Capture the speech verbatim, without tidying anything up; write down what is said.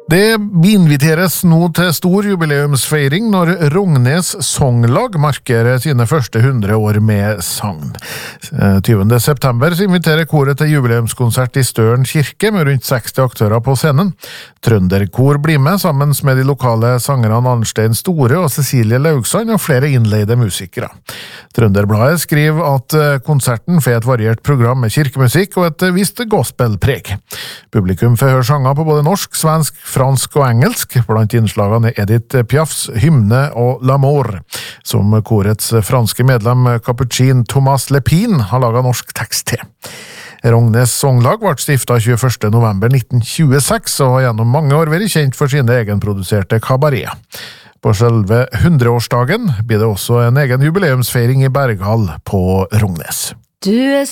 Det inviteres nå til stor jubileumsfeiring når Rognes Songlag markerer sine første hundre år med sang. tyvende september inviterer koret til jubileumskonsert i Støren kirke med rundt seksti aktører på scenen. Trønderkor blir med sammen med de lokale sangerne Arnstein Store og Cecilie Laugsand og flere innleide musikere. Trønderbladet skriver at konserten får et variert program med kirkemusikk og et visst gospelpreg. Publikum får høre sanger på både norsk, svensk, fransk og engelsk. Blant innslagene er Edith Piafs Hymne og L'Amour, som korets franske medlem Capuchin Thomas Lepine har laget norsk tekst til. Rognes Songlag ble stiftet tjueførste november nitten tjueseks og har gjennom mange år vært kjent for sine egenproduserte kabaret. På selve hundreårsdagen blir det også en egen jubileumsfeiring i Berghall på Rognes. Du er